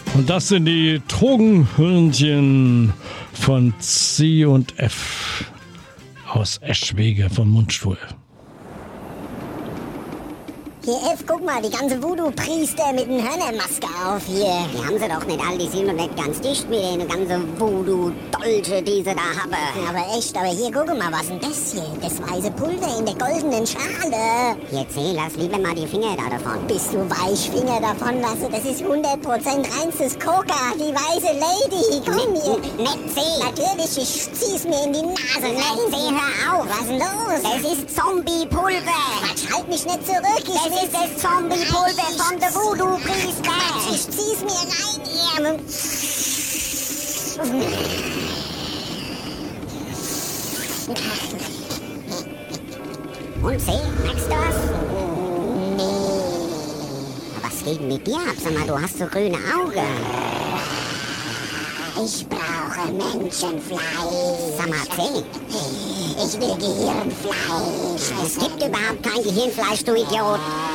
Und das sind die Drogenhörnchen von C&F aus Eschwege vom Mundstuhl. Hier, F, guck mal, die ganze Voodoo-Priester mit einer Hörnermaske auf hier. Die haben sie doch nicht alle, die sind doch nicht ganz dicht mit den ganzen Voodoo-Dolche, die sie da haben. Aber echt, aber hier, guck mal, was denn das hier? Das weiße Pulver in der goldenen Schale. Jetzt seh, lass lieber mal die Finger da davon. Bist du Weichfinger davon, weißt du? Das ist 100% reinstes Coca, die weiße Lady. Komm hier. Nicht seh. Natürlich, ich zieh's mir in die Nase. Nicht seh, hör auf. Was ist denn los? Das ist Zombie-Pulver. Quatsch, halt mich nicht zurück. Das ist das Zombie-Pulver von der Voodoo-Priester. Ich zieh's mir rein hier. Und seh, merkst du was? Nee. Was geht mit dir ab? Sag mal, du hast so grüne Augen. Ich brauche Menschenfleisch. Sag mal, seh. Ich will Gehirnfleisch. Es gibt überhaupt kein Gehirnfleisch, du Idiot.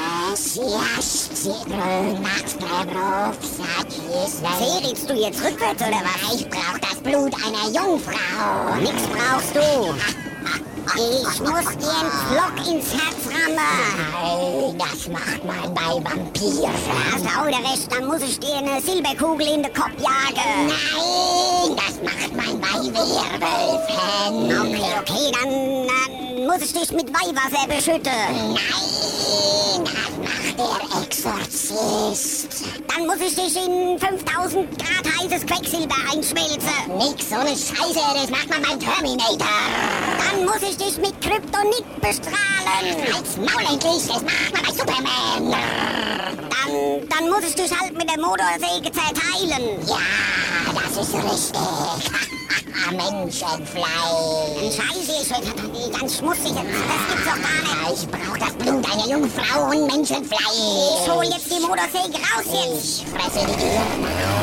Redest du jetzt rückwärts oder was? Ich brauch das Blut einer Jungfrau. Nix brauchst du. Ich muss dir einen Pflock ins Herz rammen. Nein, das macht man bei Vampiren. Hast du auch der Recht, dann muss ich dir eine Silberkugel in den Kopf jagen. Nein, das macht man bei Werwölfen. Okay, dann muss ich dich mit Weihwasser beschütten. Nein, das macht der Exorzist. Dann muss ich dich in 5000 Grad heißes Quecksilber einschmelzen. Nix, so eine Scheiße, das macht man beim Terminator. Dann muss ich dich mit Kryptonit bestrahlen. Als Maul endlich, das macht man bei Superman. Dann muss ich dich halt mit der Motorsäge zerteilen. Ja, das ist richtig. Menschenfleisch. Scheiße, ich bin ganz schmutzig. Das gibt's doch gar nicht. Ich brauch das Blut einer Jungfrau und Menschenfleisch. Ich hol jetzt die Motorsäge raus jetzt. Ich fresse die Gehirne.